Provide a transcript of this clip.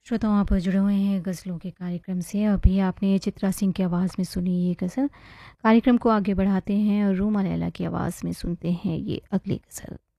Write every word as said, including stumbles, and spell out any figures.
श्रोताओं, आप जुड़े हुए हैं गज़लों के कार्यक्रम से। अभी आपने चित्रा सिंह की आवाज़ में सुनी ये गज़ल। कार्यक्रम को आगे बढ़ाते हैं और रूमा लैला की आवाज़ में सुनते हैं ये अगली गज़ल।